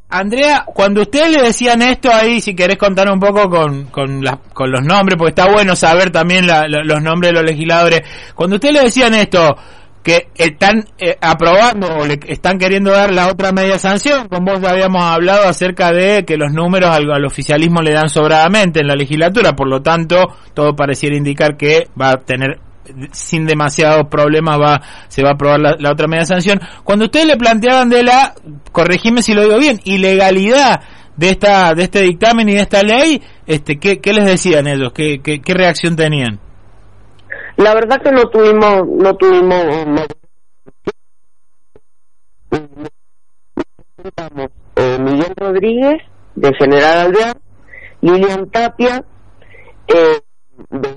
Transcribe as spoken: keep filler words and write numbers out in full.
Andrea, cuando ustedes le decían esto ahí, si querés contar un poco con con, la, con los nombres, porque está bueno saber también la, la, los nombres de los legisladores, cuando ustedes le decían esto, que están eh, aprobando o le están queriendo dar la otra media sanción, con vos ya habíamos hablado acerca de que los números al, al oficialismo le dan sobradamente en la legislatura, por lo tanto, todo pareciera indicar que va a tener sin demasiados problemas va se va a aprobar la, la otra media sanción. Cuando ustedes le planteaban de la, corregime si lo digo bien, ilegalidad de esta de este dictamen y de esta ley, este ¿qué, qué les decían ellos? ¿Qué, qué, qué reacción tenían? La verdad que no tuvimos no tuvimos eh, Miguel Rodríguez de General Alvear, Lilian Tapia eh, de